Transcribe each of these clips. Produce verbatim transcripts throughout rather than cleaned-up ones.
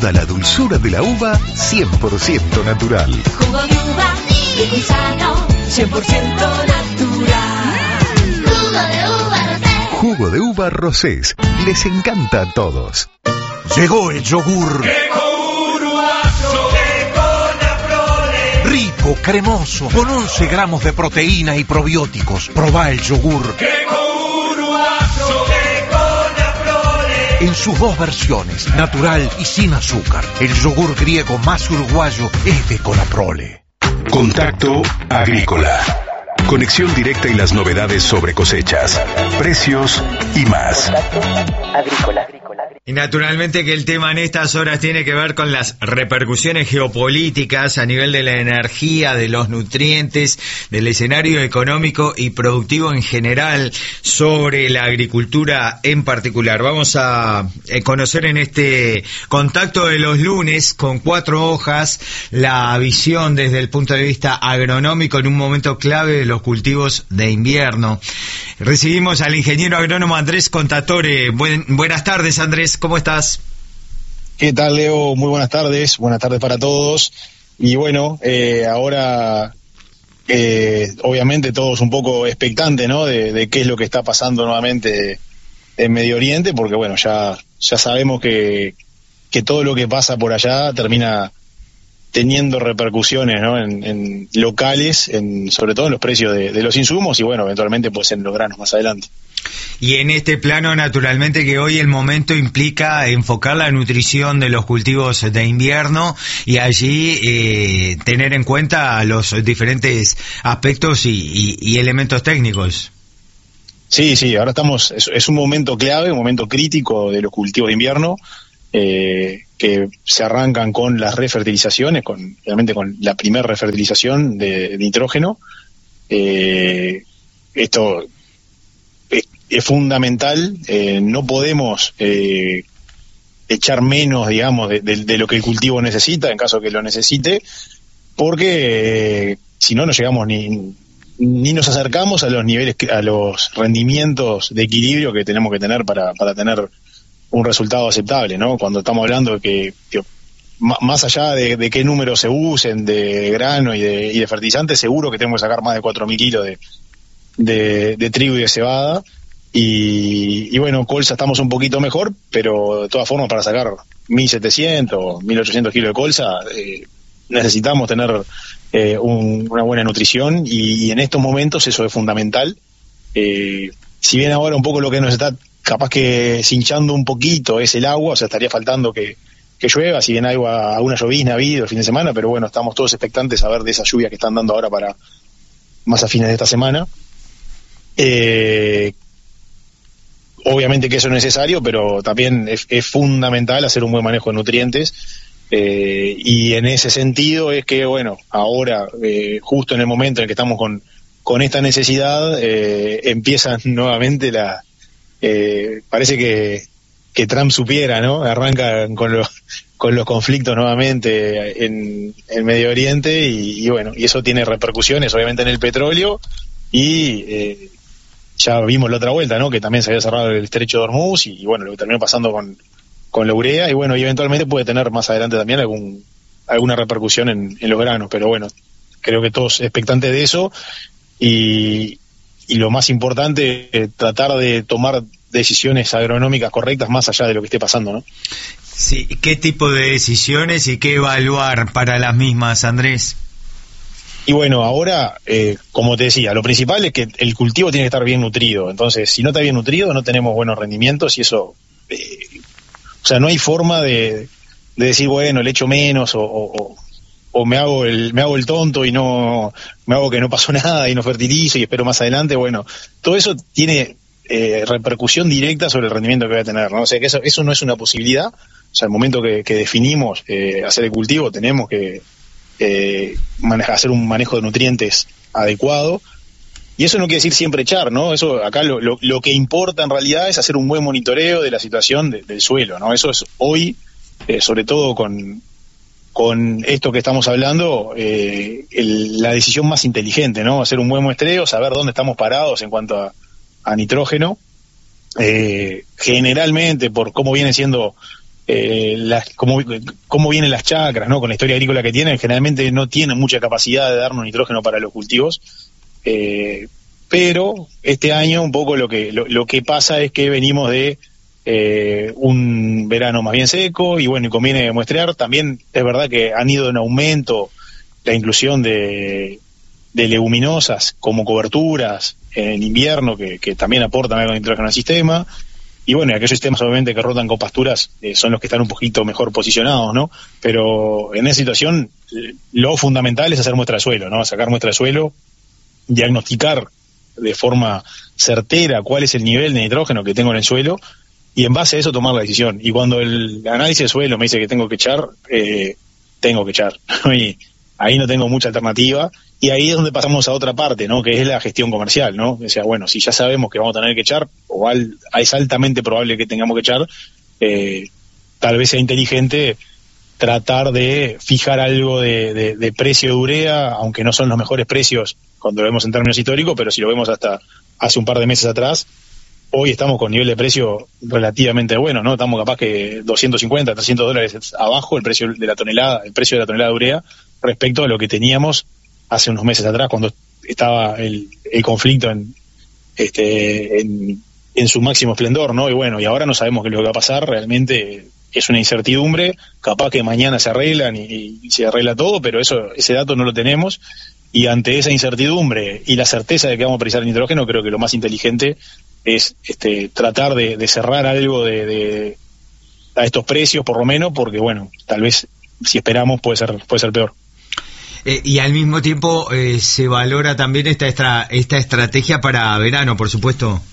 Da la dulzura de la uva cien por ciento natural. Jugo de uva, rico y sano, cien por ciento natural. Jugo de uva Rosés. Jugo de uva Rosés. Les encanta a todos. Llegó el yogur. Rico, cremoso, con once gramos de proteína y probióticos. Probá el yogur. En sus dos versiones, natural y sin azúcar. El yogur griego más uruguayo es de Conaprole. Contacto Agrícola. Conexión directa y las novedades sobre cosechas, precios y más. Agrícola. Y naturalmente que el tema en estas horas tiene que ver con las repercusiones geopolíticas a nivel de la energía, de los nutrientes, del escenario económico y productivo en general, sobre la agricultura en particular. Vamos a conocer en este contacto de los lunes, con cuatro hojas, la visión desde el punto de vista agronómico en un momento clave de los cultivos de invierno. Recibimos al ingeniero agrónomo Andrés Contatore. Buen, buenas tardes, Andrés, ¿cómo estás? ¿Qué tal, Leo? Muy buenas tardes, buenas tardes para todos. Y bueno, eh, ahora eh, obviamente todos un poco expectantes, ¿no? De, de qué es lo que está pasando nuevamente en Medio Oriente, porque bueno, ya, ya sabemos que, que todo lo que pasa por allá termina teniendo repercusiones, ¿no? En, en locales, en, sobre todo en los precios de, de los insumos y bueno, eventualmente pues en los granos más adelante. Y en este plano, naturalmente que hoy el momento implica enfocar la nutrición de los cultivos de invierno y allí eh, tener en cuenta los diferentes aspectos y, y, y elementos técnicos. Sí, sí, ahora estamos, es, es un momento clave, un momento crítico de los cultivos de invierno. Eh, que se arrancan con las refertilizaciones, con realmente con la primera refertilización de, de nitrógeno. Eh, esto es, es fundamental, eh, no podemos eh, echar menos, digamos, de, de, de lo que el cultivo necesita, en caso que lo necesite, porque eh, si no, no llegamos ni, ni nos acercamos a los niveles, a los rendimientos de equilibrio que tenemos que tener para, para tener un resultado aceptable, ¿no? Cuando estamos hablando de que, que más allá de, de qué números se usen de grano y de, y de fertilizantes, seguro que tenemos que sacar más de cuatro mil kilos de, de, de trigo y de cebada. Y, y bueno, colza estamos un poquito mejor, pero de todas formas para sacar mil setecientos, mil ochocientos kilos de colza eh, necesitamos tener eh, un, una buena nutrición y, y en estos momentos eso es fundamental. Eh, si bien ahora un poco lo que nos está capaz que cinchando un poquito es el agua, o sea, estaría faltando que, que llueva, si bien hay alguna llovizna ha habido el fin de semana, pero bueno, estamos todos expectantes a ver de esa lluvia que están dando ahora para más a fines de esta semana. Eh, obviamente que eso es necesario, pero también es, es fundamental hacer un buen manejo de nutrientes, eh, y en ese sentido es que, bueno, ahora, eh, justo en el momento en que estamos con, con esta necesidad, eh, empiezan nuevamente la Eh, parece que, que Trump supiera, ¿no? Arranca con los, con los conflictos nuevamente en el Medio Oriente y, y bueno, y eso tiene repercusiones obviamente en el petróleo y eh, ya vimos la otra vuelta, ¿no? Que también se había cerrado el estrecho de Hormuz y, y bueno, lo que terminó pasando con, con la urea y bueno, y eventualmente puede tener más adelante también algún alguna repercusión en, en los granos, pero bueno, creo que todos expectantes de eso y y lo más importante, eh, tratar de tomar decisiones agronómicas correctas más allá de lo que esté pasando, ¿no? Sí, ¿qué tipo de decisiones y qué evaluar para las mismas, Andrés? Y bueno, ahora, eh, como te decía, lo principal es que el cultivo tiene que estar bien nutrido. Entonces, si no está bien nutrido, no tenemos buenos rendimientos y eso... Eh, o sea, no hay forma de, de decir, bueno, le echo menos o... o o me hago el me hago el tonto y no me hago que no pasó nada y no fertilizo y espero más adelante. Bueno, todo eso tiene eh, repercusión directa sobre el rendimiento que voy a tener, ¿no? O sea que eso eso no es una posibilidad. O sea, el momento que, que definimos eh, hacer el cultivo tenemos que eh, manejar, hacer un manejo de nutrientes adecuado y eso no quiere decir siempre echar, ¿no? Eso acá lo, lo, lo que importa en realidad es hacer un buen monitoreo de la situación de, del suelo, ¿no? Eso es hoy, eh, sobre todo con con esto que estamos hablando, eh, el, la decisión más inteligente, ¿no? Hacer un buen muestreo, saber dónde estamos parados en cuanto a, a nitrógeno. Eh, generalmente, por cómo vienen siendo eh, las, cómo, cómo vienen las chacras, ¿no? Con la historia agrícola que tienen, generalmente no tienen mucha capacidad de darnos nitrógeno para los cultivos, eh, pero este año un poco lo que lo, lo que pasa es que venimos de eh, un verano más bien seco y bueno, y conviene muestrear. También es verdad que han ido en aumento la inclusión de, de leguminosas como coberturas en invierno, que, que también aportan algo de nitrógeno al sistema. Y bueno, y aquellos sistemas obviamente que rotan con pasturas eh, son los que están un poquito mejor posicionados, ¿no? Pero en esa situación lo fundamental es hacer muestra de suelo, ¿no? Sacar muestra de suelo, diagnosticar de forma certera cuál es el nivel de nitrógeno que tengo en el suelo y en base a eso tomar la decisión. Y cuando el análisis de suelo me dice que tengo que echar, eh, tengo que echar. Y ahí no tengo mucha alternativa. Y ahí es donde pasamos a otra parte, ¿no? Que es la gestión comercial, ¿no? O sea, bueno, si ya sabemos que vamos a tener que echar, o al, es altamente probable que tengamos que echar, eh, tal vez sea inteligente tratar de fijar algo de, de, de precio de urea, aunque no son los mejores precios cuando lo vemos en términos históricos, pero si lo vemos hasta hace un par de meses atrás, hoy estamos con nivel de precio relativamente bueno, ¿no? Estamos capaz que doscientos cincuenta, trescientos dólares abajo el precio de la tonelada, el precio de la tonelada de urea respecto a lo que teníamos hace unos meses atrás, cuando estaba el, el conflicto en, este, en, en su máximo esplendor, ¿no? Y bueno, y ahora no sabemos qué es lo que va a pasar, realmente es una incertidumbre, capaz que mañana se arreglan y, y se arregla todo, pero eso, ese dato no lo tenemos, y ante esa incertidumbre y la certeza de que vamos a precisar nitrógeno, creo que lo más inteligente es este, tratar de, de cerrar algo de, de a estos precios, por lo menos, porque bueno, tal vez si esperamos puede ser, puede ser peor. Eh, y al mismo tiempo eh, se valora también esta estra, esta estrategia para verano, por supuesto.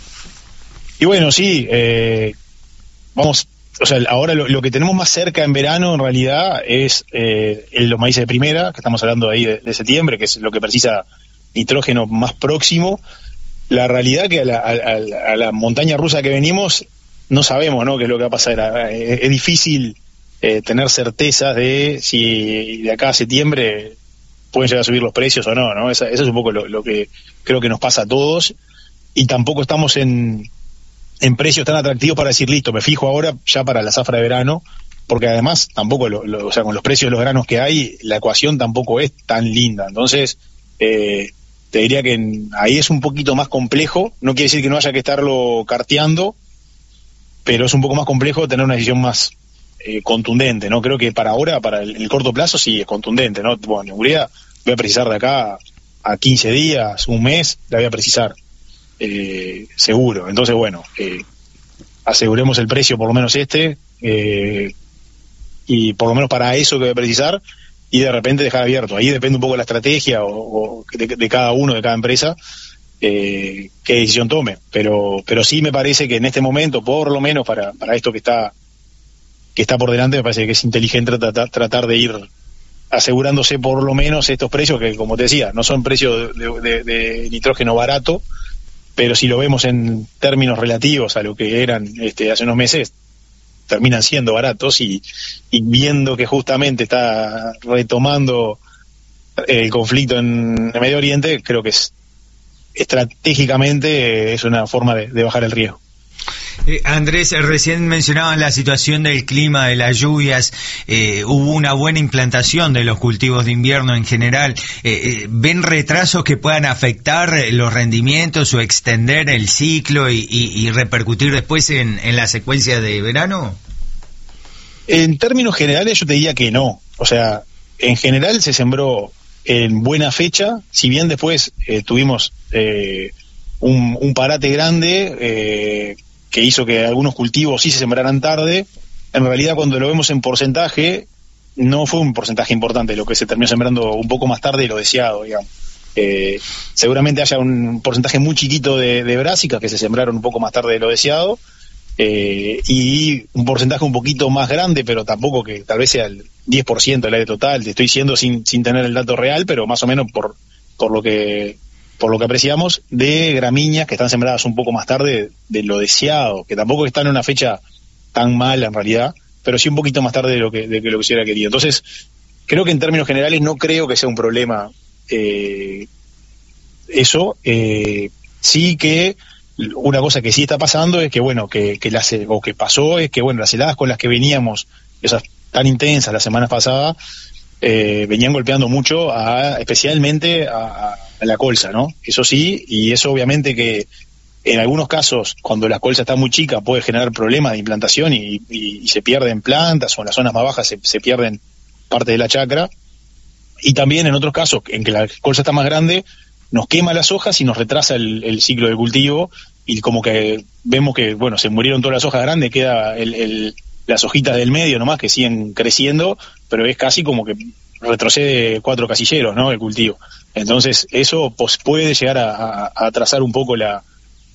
Y bueno, sí, eh, vamos, o sea, ahora lo, lo que tenemos más cerca en verano en realidad es eh, el, los maíces de primera, que estamos hablando ahí de, de septiembre, que es lo que precisa nitrógeno más próximo. La realidad que a la, a, a la montaña rusa que venimos no sabemos, ¿no?, qué es lo que va a pasar. Es, es difícil Eh, tener certezas de si de acá a septiembre pueden llegar a subir los precios o no, ¿no? Esa, eso es un poco lo, lo que creo que nos pasa a todos, y tampoco estamos en, en precios tan atractivos para decir, listo, me fijo ahora ya para la zafra de verano, porque además tampoco, lo, lo, o sea, con los precios de los granos que hay, la ecuación tampoco es tan linda. Entonces, eh, te diría que en, ahí es un poquito más complejo, no quiere decir que no haya que estarlo carteando, pero es un poco más complejo tener una decisión más Eh, contundente, ¿no? Creo que para ahora, para el, el corto plazo, sí es contundente, ¿no? Bueno, urea voy a precisar de acá a quince días, un mes, la voy a precisar, eh, seguro. Entonces, bueno, eh, aseguremos el precio, por lo menos este, eh, y por lo menos para eso que voy a precisar, y de repente dejar abierto. Ahí depende un poco de la estrategia o, o de, de cada uno, de cada empresa, eh, qué decisión tome. Pero, pero sí me parece que en este momento, por lo menos para, para esto que está que está por delante, me parece que es inteligente tratar, tratar de ir asegurándose por lo menos estos precios, que como te decía, no son precios de, de, de nitrógeno barato, pero si lo vemos en términos relativos a lo que eran este, hace unos meses, terminan siendo baratos, y, y viendo que justamente está retomando el conflicto en el Medio Oriente, creo que es estratégicamente es una forma de, de bajar el riesgo. Eh, Andrés, recién mencionaban la situación del clima, de las lluvias, eh, hubo una buena implantación de los cultivos de invierno en general. Eh, eh, ¿Ven retrasos que puedan afectar los rendimientos o extender el ciclo y, y, y repercutir después en, en la secuencia de verano? En términos generales yo te diría que no. O sea, en general se sembró en buena fecha, si bien después eh, tuvimos eh, un, un parate grande, eh, que hizo que algunos cultivos sí se sembraran tarde. En realidad, cuando lo vemos en porcentaje, no fue un porcentaje importante lo que se terminó sembrando un poco más tarde de lo deseado, digamos. Eh, seguramente haya un porcentaje muy chiquito de, de brásicas que se sembraron un poco más tarde de lo deseado, eh, y un porcentaje un poquito más grande, pero tampoco que tal vez sea el diez por ciento del área total. Te estoy diciendo sin, sin tener el dato real, pero más o menos por, por lo que... por lo que apreciamos, de gramíneas que están sembradas un poco más tarde de lo deseado, que tampoco están en una fecha tan mala en realidad, pero sí un poquito más tarde de lo que, de lo que se hubiera querido. Entonces, creo que en términos generales no creo que sea un problema eh, eso, eh, sí que una cosa que sí está pasando es que, bueno, que, que las, o que pasó es que, bueno, las heladas con las que veníamos, esas tan intensas la semana pasada, eh, venían golpeando mucho, a, especialmente a, a la colza, ¿no? Eso sí, y eso obviamente que en algunos casos, cuando la colza está muy chica, puede generar problemas de implantación y, y, y se pierden plantas, o en las zonas más bajas se, se pierden parte de la chacra. Y también en otros casos, en que la colza está más grande, nos quema las hojas y nos retrasa el, el ciclo de cultivo, y como que vemos que, bueno, se murieron todas las hojas grandes, queda el, el, las hojitas del medio nomás que siguen creciendo, pero es casi como que retrocede cuatro casilleros, ¿no?, el cultivo. Entonces eso pues, puede llegar a, a, a atrasar un poco la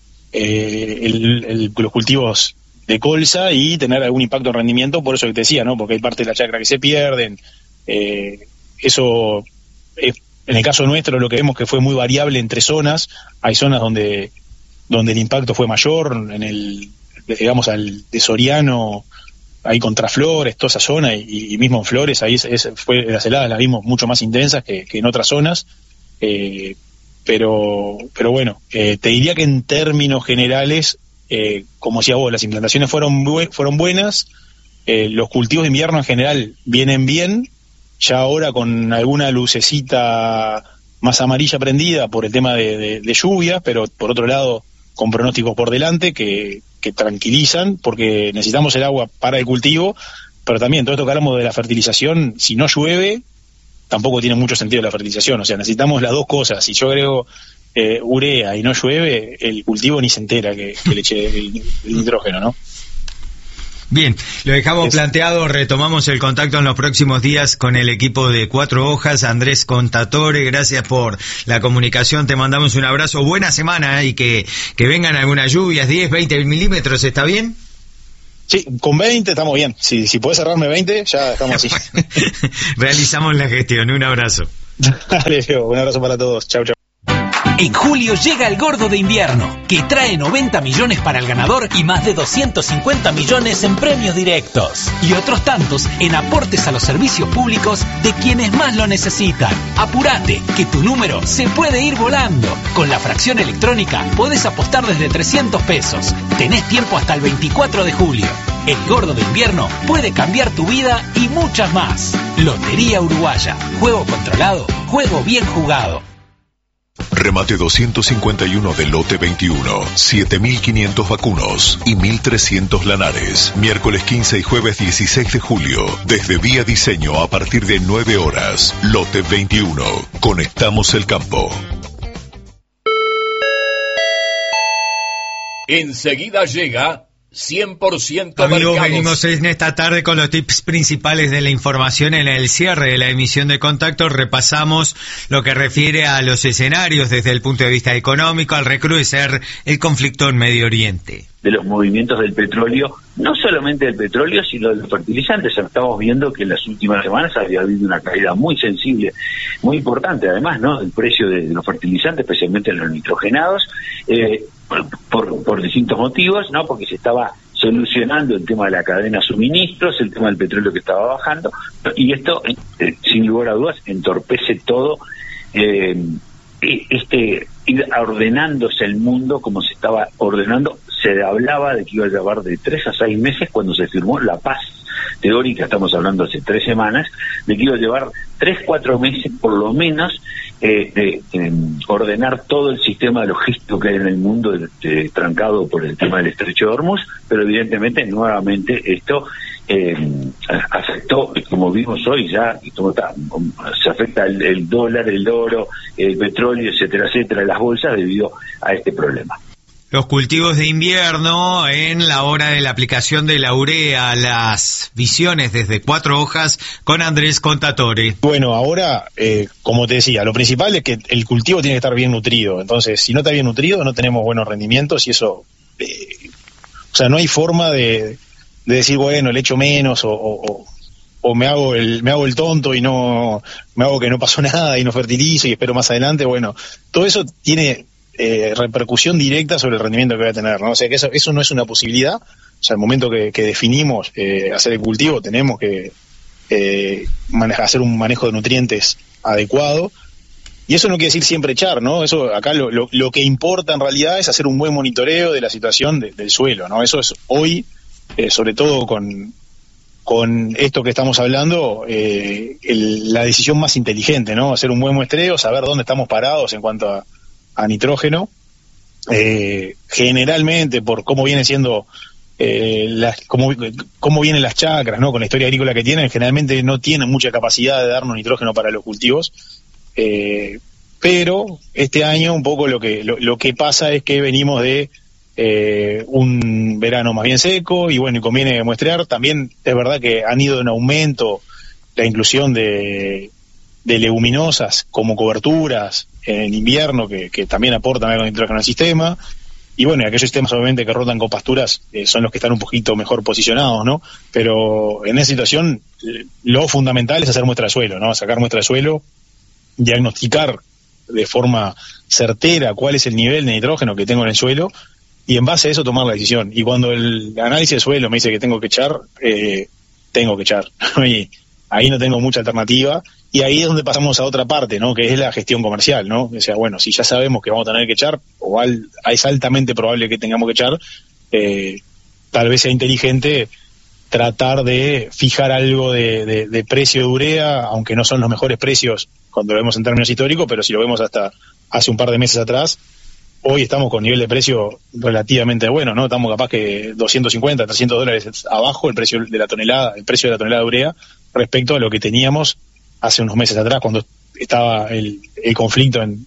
eh, el, el, los cultivos de colza y tener algún impacto en rendimiento, por eso que te decía, ¿no?, porque hay parte de la chacra que se pierden. Eh, eso es, en el caso nuestro lo que vemos que fue muy variable entre zonas. Hay zonas donde donde el impacto fue mayor, en el, digamos, al de Soriano, ahí contra Flores, toda esa zona, y, y mismo en Flores, ahí es, es, fue, las heladas las vimos mucho más intensas que, que en otras zonas, eh, pero pero bueno, eh, te diría que en términos generales, eh, como decía vos, las implantaciones fueron, bu- fueron buenas, eh, los cultivos de invierno en general vienen bien, ya ahora con alguna lucecita más amarilla prendida por el tema de, de, de lluvia, pero por otro lado con pronósticos por delante que, que tranquilizan, porque necesitamos el agua para el cultivo, pero también todo esto que hablamos de la fertilización, si no llueve, tampoco tiene mucho sentido la fertilización, o sea, necesitamos las dos cosas. Si yo agrego eh, urea y no llueve, el cultivo ni se entera que, que le eche el, el nitrógeno, ¿no? Bien, lo dejamos Es... planteado, retomamos el contacto en los próximos días con el equipo de Cuatro Hojas. Andrés Contatore, gracias por la comunicación, te mandamos un abrazo, buena semana, ¿eh? Y que, que vengan algunas lluvias, diez, veinte milímetros, ¿está bien? Sí, con veinte estamos bien, si, si podés cerrarme veinte, ya estamos así. Realizamos la gestión, un abrazo. Dale, un abrazo para todos, chau, chau. En julio llega el Gordo de Invierno, que trae noventa millones para el ganador y más de doscientos cincuenta millones en premios directos. Y otros tantos en aportes a los servicios públicos de quienes más lo necesitan. Apurate, que tu número se puede ir volando. Con la fracción electrónica podés apostar desde trescientos pesos. Tenés tiempo hasta el veinticuatro de julio. El Gordo de Invierno puede cambiar tu vida y muchas más. Lotería Uruguaya. Juego controlado, juego bien jugado. Remate doscientos cincuenta y uno de lote veintiuno, siete mil quinientos vacunos y mil trescientos lanares. Miércoles quince y jueves dieciséis de julio, desde Vía Diseño a partir de nueve horas. Lote veintiuno. Conectamos el campo. Enseguida llega cien por ciento Amigos, mercados. venimos en esta tarde con los tips principales de la información. En el cierre de la emisión de Contacto repasamos lo que refiere a los escenarios desde el punto de vista económico al recrudecer el conflicto en Medio Oriente. De los movimientos del petróleo, no solamente del petróleo, sino de los fertilizantes. Estamos viendo que en las últimas semanas había habido una caída muy sensible, muy importante además, ¿no?, del precio de, de los fertilizantes, especialmente los nitrogenados, eh, por, por, por distintos motivos, ¿no?, porque se estaba solucionando el tema de la cadena de suministros, el tema del petróleo que estaba bajando, y esto, eh, sin lugar a dudas, entorpece todo, eh, este ir ordenándose el mundo como se estaba ordenando. Se hablaba de que iba a llevar de tres a seis meses cuando se firmó la paz teórica, estamos hablando hace tres semanas, de que iba a llevar tres, cuatro meses por lo menos eh, de, de ordenar todo el sistema logístico que hay en el mundo, de, de, trancado por el tema del estrecho de Hormuz, pero evidentemente nuevamente esto eh, afectó, como vimos hoy ya, y como está, se afecta el, el dólar, el oro, el petróleo, etcétera, etcétera, las bolsas debido a este problema. Los cultivos de invierno en la hora de la aplicación de la urea, las visiones desde Cuatro Hojas con Andrés Contatore. Bueno, ahora, eh, como te decía, lo principal es que el cultivo tiene que estar bien nutrido. Entonces, si no está bien nutrido, no tenemos buenos rendimientos y eso, eh, o sea, no hay forma de, de decir, bueno, le echo menos o, o, o me hago el me hago el tonto y no me hago que no pasó nada y no fertilizo y espero más adelante. Bueno, todo eso tiene Eh, repercusión directa sobre el rendimiento que va a tener, ¿no? O sea que eso, eso no es una posibilidad. O sea, al momento que, que definimos eh, hacer el cultivo, tenemos que eh, manejar, hacer un manejo de nutrientes adecuado. y eso no quiere decir siempre echar, ¿no? Eso acá lo, lo, lo que importa en realidad es hacer un buen monitoreo de la situación de, del suelo, ¿no? Eso es hoy, eh, sobre todo con, con esto que estamos hablando, eh, el, la decisión más inteligente, ¿no? Hacer un buen muestreo, saber dónde estamos parados en cuanto a, a nitrógeno. Eh, generalmente, por cómo viene siendo, eh, las, cómo, cómo vienen las chacras, ¿no? Con la historia agrícola que tienen, generalmente no tienen mucha capacidad de darnos nitrógeno para los cultivos. Eh, pero este año un poco lo que lo, lo que pasa es que venimos de eh, un verano más bien seco y bueno, y conviene muestrear. También es verdad que han ido en aumento la inclusión de, de leguminosas como coberturas en invierno que, que también aportan algo de nitrógeno al sistema. Y bueno, y aquellos sistemas obviamente que rotan con pasturas eh, son los que están un poquito mejor posicionados, ¿no? Pero en esa situación eh, lo fundamental es hacer muestra de suelo, ¿no? Sacar muestra de suelo, diagnosticar de forma certera cuál es el nivel de nitrógeno que tengo en el suelo y en base a eso tomar la decisión. Y cuando el análisis de suelo me dice que tengo que echar, eh, tengo que echar. Y ahí no tengo mucha alternativa y ahí es donde pasamos a otra parte, ¿no? Que es la gestión comercial, ¿no? O sea, bueno, si ya sabemos que vamos a tener que echar, o al, es altamente probable que tengamos que echar, eh, tal vez sea inteligente tratar de fijar algo de, de, de precio de urea, aunque no son los mejores precios cuando lo vemos en términos históricos, pero si lo vemos hasta hace un par de meses atrás, hoy estamos con nivel de precio relativamente bueno, ¿no? Estamos capaz que doscientos cincuenta, trescientos dólares abajo el precio de la tonelada, el precio de la tonelada de urea respecto a lo que teníamos hace unos meses atrás cuando estaba el, el conflicto en,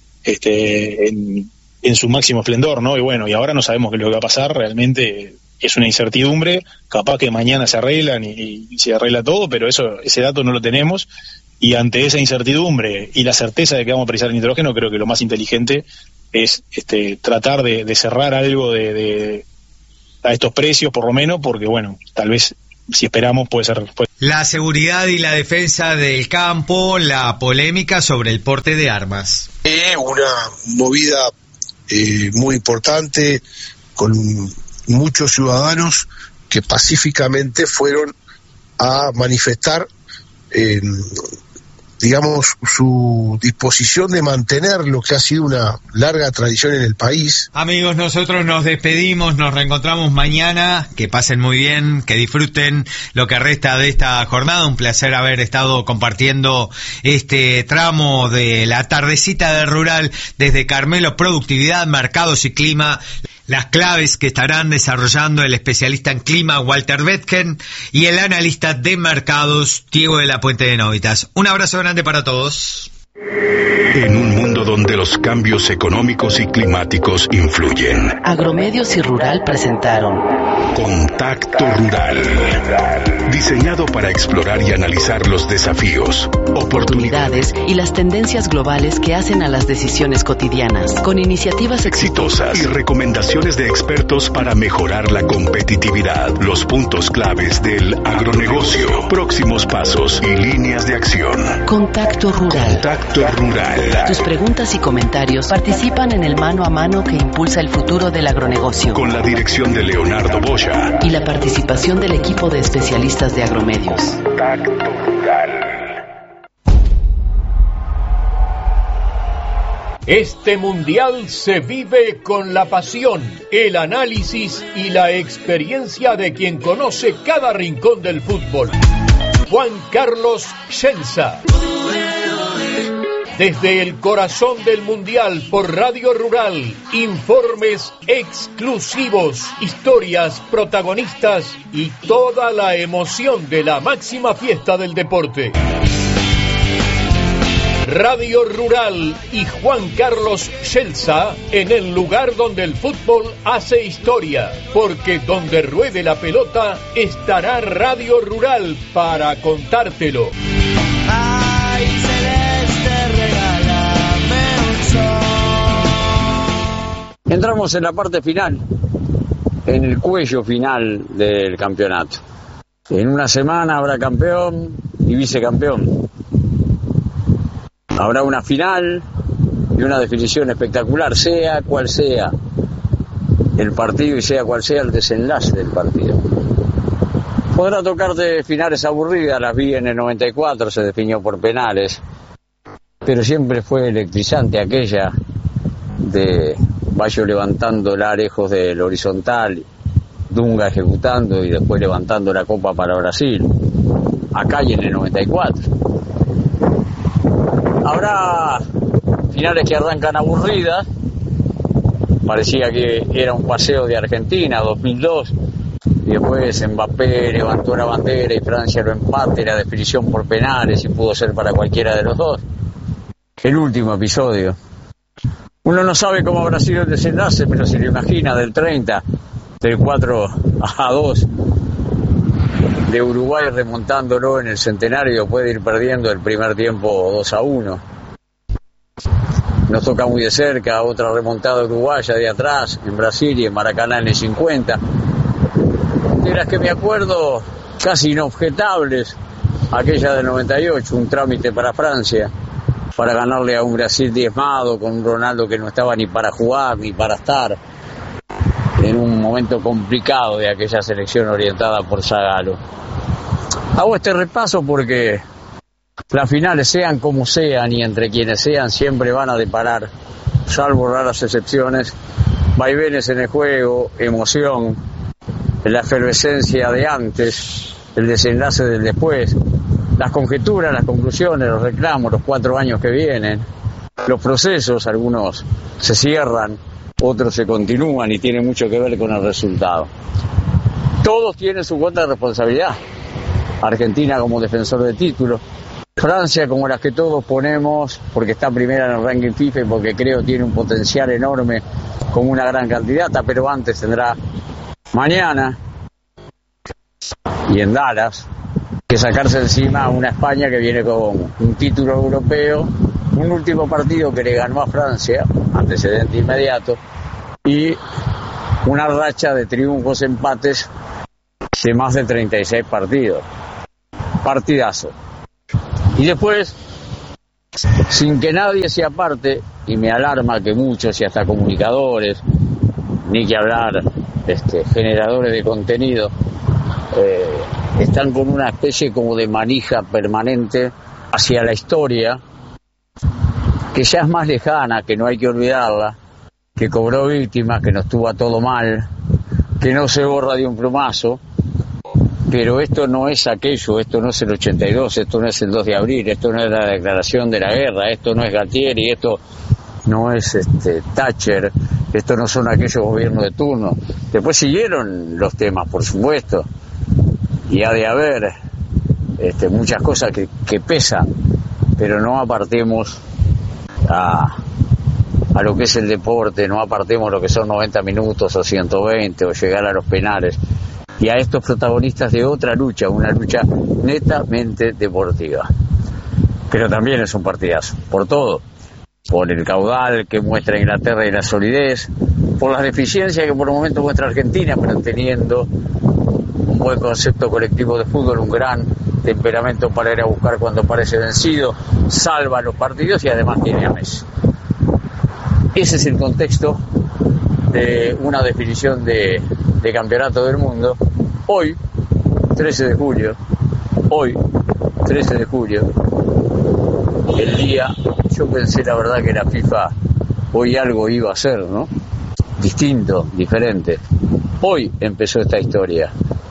este, en, en su máximo esplendor, ¿no? Y bueno, y ahora no sabemos qué es lo que va a pasar, realmente es una incertidumbre, capaz que mañana se arreglan y, y se arregla todo, pero eso ese dato no lo tenemos. Y ante esa incertidumbre y la certeza de que vamos a precisar nitrógeno, creo que lo más inteligente es este, tratar de, de cerrar algo de, de a estos precios, por lo menos, porque bueno, tal vez si esperamos puede ser... Puede... La seguridad y la defensa del campo, la polémica sobre el porte de armas. Eh, una movida eh, muy importante con muchos ciudadanos que pacíficamente fueron a manifestar eh, digamos, su disposición de mantener lo que ha sido una larga tradición en el país. Amigos, nosotros nos despedimos, nos reencontramos mañana, que pasen muy bien, que disfruten lo que resta de esta jornada, un placer haber estado compartiendo este tramo de la tardecita de Rural desde Carmelo, productividad, mercados y clima. Las claves que estarán desarrollando el especialista en clima Walter Betgen y el analista de mercados Diego de la Puente de Novitas. Un abrazo grande para todos. En un mundo donde los cambios económicos y climáticos influyen. Agromedios y Rural presentaron Contacto Rural. Diseñado para explorar y analizar los desafíos, oportunidades y las tendencias globales que hacen a las decisiones cotidianas, con iniciativas exitosas y recomendaciones de expertos para mejorar la competitividad, los puntos claves del agronegocio, próximos pasos y líneas de acción. Contacto Rural. Contacto Rural. Tus preguntas y comentarios participan en el mano a mano que impulsa el futuro del agronegocio. Con la dirección de Leonardo Boya y la participación del equipo de especialistas de agromedios. Contacto Rural. Este mundial se vive con la pasión, el análisis y la experiencia de quien conoce cada rincón del fútbol. Juan Carlos Schelza. Desde el corazón del mundial por Radio Rural, informes exclusivos, historias, protagonistas y toda la emoción de la máxima fiesta del deporte. Radio Rural y Juan Carlos Schelza en el lugar donde el fútbol hace historia, porque donde ruede la pelota estará Radio Rural para contártelo. Ay, celeste, regálame un sol. Entramos en la parte final, en el cuello final del campeonato. En una semana habrá campeón y vicecampeón. Habrá una final y una definición espectacular, sea cual sea el partido y sea cual sea el desenlace del partido. Podrá tocarte finales aburridas, las vi en el noventa y cuatro, se definió por penales. pero siempre fue electrizante aquella de Bayo levantando la lejos del horizontal, Dunga ejecutando y después levantando la copa para Brasil, acá y en el noventa y cuatro. Habrá finales que arrancan aburridas, parecía que era un paseo de Argentina, dos mil dos, y después Mbappé levantó la bandera y Francia lo empate, la definición por penales y pudo ser para cualquiera de los dos. El último episodio. Uno no sabe cómo habrá sido el desenlace, pero se lo imagina del treinta, del cuatro a dos, de Uruguay remontándolo en el centenario, puede ir perdiendo el primer tiempo dos a uno. Nos toca muy de cerca otra remontada uruguaya de atrás, en Brasil y en Maracaná en el cincuenta. De las que me acuerdo, casi inobjetables, aquella del noventa y ocho, un trámite para Francia, para ganarle a un Brasil diezmado, con un Ronaldo que no estaba ni para jugar ni para estar, en un momento complicado de aquella selección orientada por Zagallo. Hago este repaso porque las finales, sean como sean y entre quienes sean, siempre van a deparar, salvo raras excepciones, vaivenes en el juego, emoción, la efervescencia de antes, el desenlace del después, las conjeturas, las conclusiones, los reclamos, los cuatro años que vienen, los procesos, algunos se cierran, otros se continúan y tienen mucho que ver con el resultado. Todos tienen su cuota de responsabilidad. Argentina como defensor de título, Francia como las que todos ponemos porque está primera en el ranking FIFA y porque creo tiene un potencial enorme como una gran candidata, pero antes tendrá mañana y en Dallas que sacarse encima a una España que viene con un título europeo, un último partido que le ganó a Francia, antecedente inmediato, y una racha de triunfos, empates de más de treinta y seis partidos. Partidazo. Y después, sin que nadie se aparte, y me alarma que muchos y hasta comunicadores, ni que hablar este, generadores de contenido, eh, están con una especie como de manija permanente hacia la historia, que ya es más lejana, que no hay que olvidarla, que cobró víctimas, que no estuvo a todo mal, que no se borra de un plumazo. Pero esto no es aquello, esto no es el ochenta y dos, esto no es el dos de abril, esto no es la declaración de la guerra, esto no es Galtieri, esto no es este Thatcher, esto no son aquellos gobiernos de turno. Después siguieron los temas, por supuesto, y ha de haber este, muchas cosas que, que pesan, pero no apartemos a, a lo que es el deporte, no apartemos lo que son noventa minutos o ciento veinte o llegar a los penales. Y a estos protagonistas de otra lucha, una lucha netamente deportiva. Pero también es un partidazo, por todo, por el caudal que muestra Inglaterra y la solidez, por las deficiencias que por el momento muestra Argentina, pero teniendo un buen concepto colectivo de fútbol, un gran temperamento para ir a buscar cuando parece vencido, salva los partidos y además tiene a Messi. Ese es el contexto de una definición de, de campeonato del mundo. Hoy, trece de julio, hoy, trece de julio, el día, yo pensé la verdad que la FIFA hoy algo iba a hacer, ¿no? Distinto, diferente. Hoy empezó esta historia.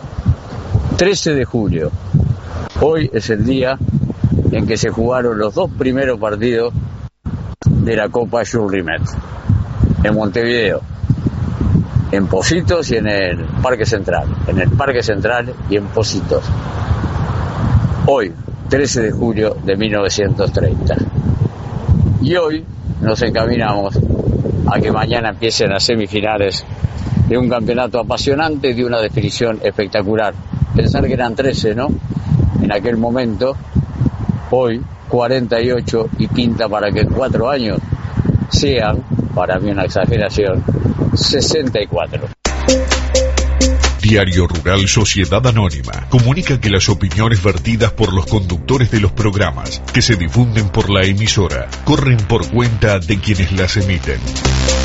trece de julio, hoy es el día en que se jugaron los dos primeros partidos de la Copa Jules Rimet, en Montevideo, en Pocitos y en el Parque Central, en el Parque Central y en Pocitos. Hoy, trece de julio de mil novecientos treinta. Y hoy nos encaminamos a que mañana empiecen las semifinales de un campeonato apasionante y de una definición espectacular. Pensar que eran trece, ¿no? En aquel momento, hoy, cuarenta y ocho, y pinta para que en cuatro años sean, para mí una exageración, sesenta y cuatro. Diario Rural Sociedad Anónima comunica que las opiniones vertidas por los conductores de los programas que se difunden por la emisora corren por cuenta de quienes las emiten.